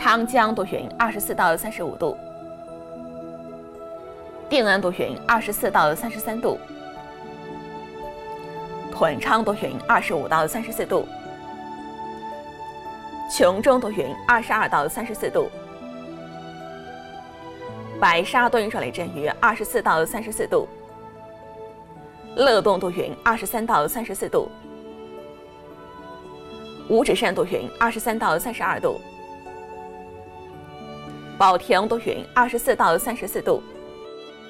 长江多云24到35度，定安多云24到33度，屯昌多云25到34度，琼中多云22到34度，白沙多云热雷阵雨24到34度，乐东多云23到34度，五指山多云23到32度，保亭多云24到34度，